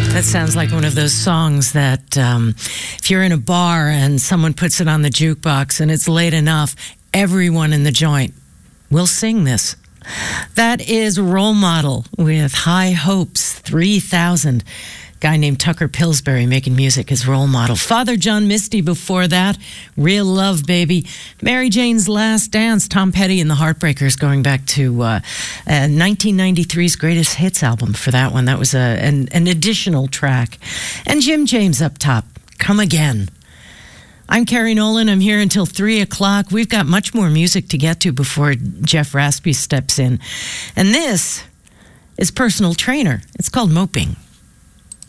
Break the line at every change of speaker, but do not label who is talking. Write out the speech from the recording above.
That sounds like one of those songs that if you're in a bar and someone puts it on the jukebox and it's late enough, everyone in the joint will sing this. That is Role Model with High Hopes 3000. Guy named Tucker Pillsbury making music as Role Model. Father John Misty before that. Real Love, Baby. Mary Jane's Last Dance. Tom Petty and the Heartbreakers, going back to 1993's Greatest Hits album for that one. That was an additional track. And Jim James up top. Come Again. I'm Carrie Nolan. I'm here until 3 o'clock. We've got much more music to get to before Jeff Raspy steps in. And this is Personal Trainer. It's called Moping.